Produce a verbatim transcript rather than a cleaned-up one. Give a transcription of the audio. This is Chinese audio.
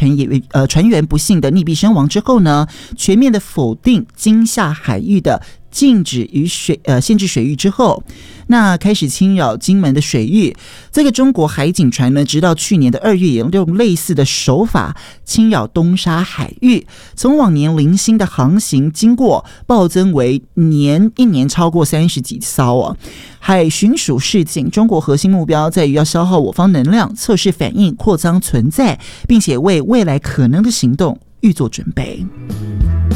船员呃船员不幸的溺毙身亡之后呢，全面的否定金厦海域的禁止与水呃限制水域之后，那开始侵扰金门的水域。这个中国海警船呢，直到去年的二月，也用类似的手法侵扰东沙海域，从往年零星的航行经过暴增为年一年超过三十几艘啊。海巡署示警，中国核心目标在于要消耗我方能量，测试反应，扩张存在，并且为未来可能的行动预做准备。